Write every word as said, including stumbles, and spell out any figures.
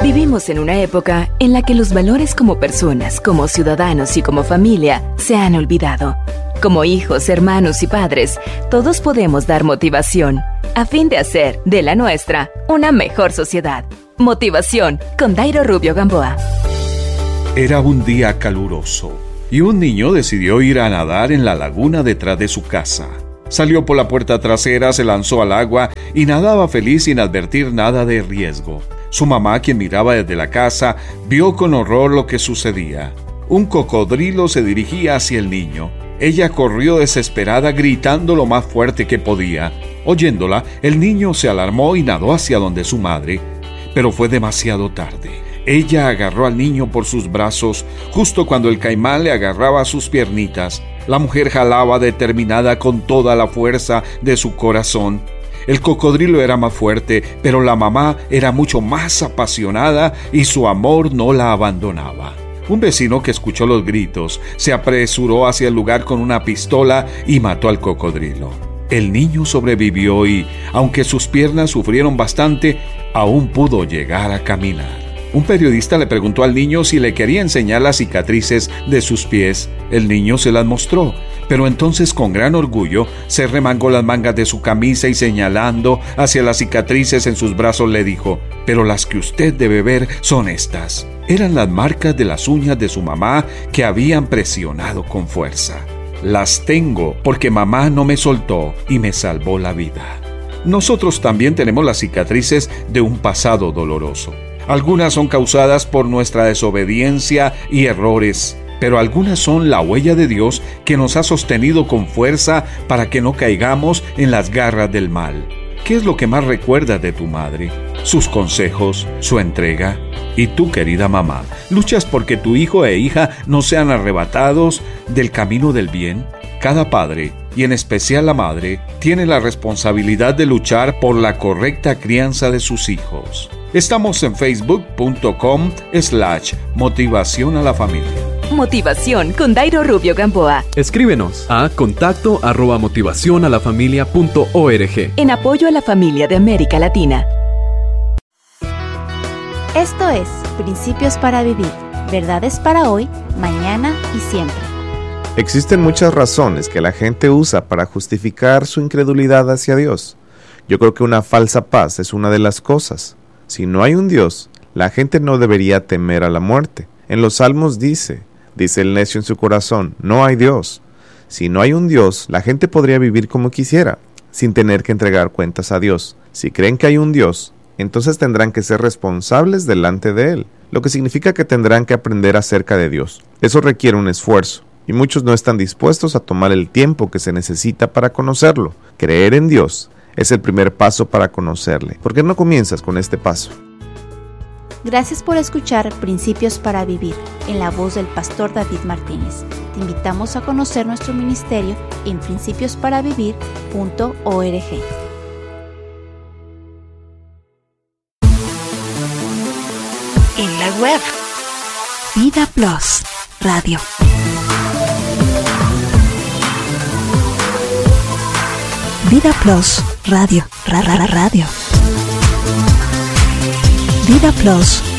Vivimos en una época en la que los valores como personas, como ciudadanos y como familia se han olvidado. Como hijos, hermanos y padres, todos podemos dar motivación a fin de hacer de la nuestra una mejor sociedad. Motivación con Dairo Rubio Gamboa. Era un día caluroso y un niño decidió ir a nadar en la laguna detrás de su casa. Salió por la puerta trasera, se lanzó al agua y nadaba feliz sin advertir nada de riesgo. Su mamá, quien miraba desde la casa, vio con horror lo que sucedía. Un cocodrilo se dirigía hacia el niño. Ella corrió desesperada, gritando lo más fuerte que podía. Oyéndola, el niño se alarmó y nadó hacia donde su madre, pero fue demasiado tarde. Ella agarró al niño por sus brazos, justo cuando el caimán le agarraba sus piernitas. La mujer jalaba determinada con toda la fuerza de su corazón. El cocodrilo era más fuerte, pero la mamá era mucho más apasionada y su amor no la abandonaba. Un vecino que escuchó los gritos se apresuró hacia el lugar con una pistola y mató al cocodrilo. El niño sobrevivió y, aunque sus piernas sufrieron bastante, aún pudo llegar a caminar. Un periodista le preguntó al niño si le quería enseñar las cicatrices de sus pies. El niño se las mostró, pero entonces con gran orgullo se remangó las mangas de su camisa y señalando hacia las cicatrices en sus brazos le dijo: «Pero las que usted debe ver son estas». Eran las marcas de las uñas de su mamá que habían presionado con fuerza. «Las tengo porque mamá no me soltó y me salvó la vida». Nosotros también tenemos las cicatrices de un pasado doloroso. Algunas son causadas por nuestra desobediencia y errores, pero algunas son la huella de Dios que nos ha sostenido con fuerza para que no caigamos en las garras del mal. ¿Qué es lo que más recuerdas de tu madre? Sus consejos, su entrega. Y tú, querida mamá, ¿luchas porque tu hijo e hija no sean arrebatados del camino del bien? Cada padre, y en especial la madre, tiene la responsabilidad de luchar por la correcta crianza de sus hijos. Estamos en facebook punto com slash motivación a la familia. Motivación con Dairo Rubio Gamboa. Escríbenos a contacto arroba motivación a la familia punto org. En apoyo a la familia de América Latina. Esto es Principios para Vivir. Verdades para hoy, mañana y siempre. Existen muchas razones que la gente usa para justificar su incredulidad hacia Dios. Yo creo que una falsa paz es una de las cosas. Si no hay un Dios, la gente no debería temer a la muerte. En los Salmos dice, dice el necio en su corazón, no hay Dios. Si no hay un Dios, la gente podría vivir como quisiera, sin tener que entregar cuentas a Dios. Si creen que hay un Dios, entonces tendrán que ser responsables delante de Él, lo que significa que tendrán que aprender acerca de Dios. Eso requiere un esfuerzo, y muchos no están dispuestos a tomar el tiempo que se necesita para conocerlo. Creer en Dios es el primer paso para conocerle. ¿Por qué no comienzas con este paso? Gracias por escuchar Principios para Vivir, en la voz del pastor David Martínez. Te invitamos a conocer nuestro ministerio en principios para vivir punto org. En la web Vida Plus Radio. Vida Plus Radio. Ra, ra, ra, radio. Vida Plus